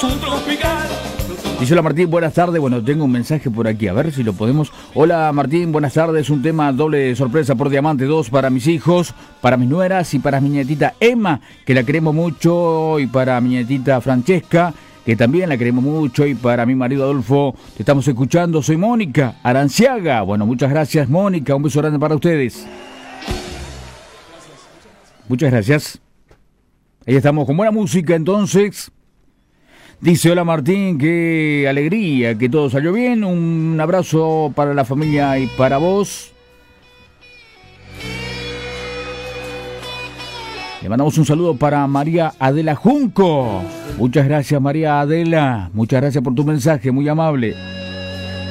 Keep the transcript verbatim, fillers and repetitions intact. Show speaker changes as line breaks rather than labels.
Dice hola Martín, buenas tardes. Bueno, tengo un mensaje por aquí, a ver si lo podemos. Hola Martín, buenas tardes. Un tema doble sorpresa por Diamante dos para mis hijos, para mis nueras y para mi nietita Emma, que la queremos mucho, y para mi nietita Francesca, que también la queremos mucho, y para mi marido Adolfo, te estamos escuchando. Soy Mónica Aranciaga. Bueno, muchas gracias Mónica, un beso grande para ustedes. Muchas gracias. Ahí estamos con buena música entonces. Dice, hola Martín, qué alegría, que todo salió bien. Un abrazo para la familia y para vos. Le mandamos un saludo para María Adela Junco. Muchas gracias María Adela, muchas gracias por tu mensaje, muy amable.